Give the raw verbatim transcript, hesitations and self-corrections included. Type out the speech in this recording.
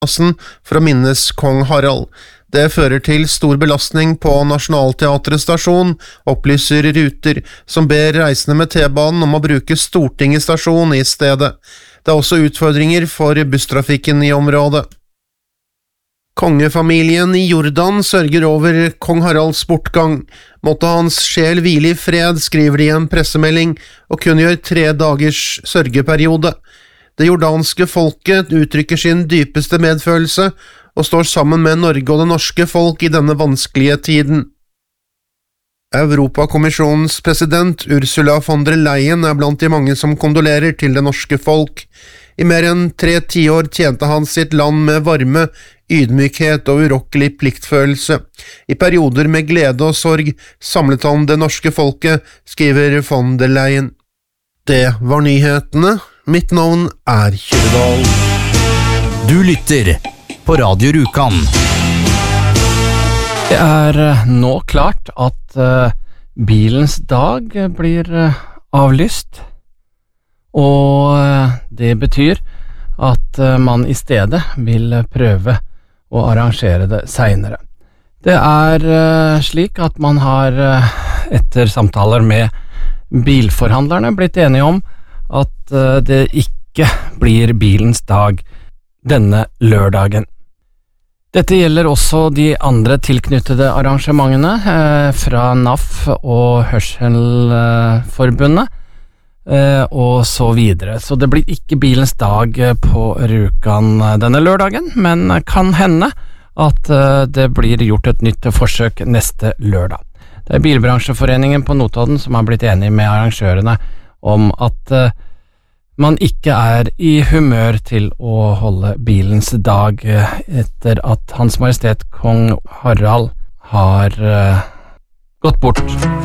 for å minnes kong Harald. Det fører til stor belastning på Nationaltheatret stasjon, opplyser Ruter, som ber reisende med T-banen om å bruke Stortinget stasjon i stedet. Det er også utfordringer for busstrafikken i området. Kongefamilien i Jordan sørger over kong Haralds bortgang. Måtte hans sjel hvile i fred, skriver de i en pressemelding, og kun gjør tre dagers sørgeperiode. Det jordanske folket uttrykker sin dypeste medfølelse og står sammen med Norge og det norske folk i denne vanskelige tiden. Europakommisjonens president Ursula von der Leyen er blant de mange som kondolerer til det norske folk. I mer enn tre tiår tjente han sitt land med varme, ydmykhet og urokkelig pliktfølelse. I perioder med glede og sorg samlet han det norske folket, skriver von der Leyen. Det var nyhetene. Mitt navn er Kjørdal. Du lytter på Radio Rjukan. Det er nå klart at uh, bilens dag blir uh, avlyst, og uh, det betyr at uh, man i stedet vil prøve å arrangere det senere. Det er uh, slik at man har uh, etter samtaler med bilforhandlerne blitt enige om at uh, det ikke blir bilens dag denne lørdagen. Dette gjelder også de andre tilknyttede arrangementene eh, fra N A F og Hørselforbundet eh, og så videre. Så det blir ikke bilens dag på Rjukan denne lørdagen, men kan hende at eh, det blir gjort et nytt forsøk neste lørdag. Det er Bilbransjeforeningen på Notodden som har blitt enig med arrangørene om at eh, man ikke er i humør til å holde bilens dag etter at Hans Majestet Kong Harald har uh, gått bort.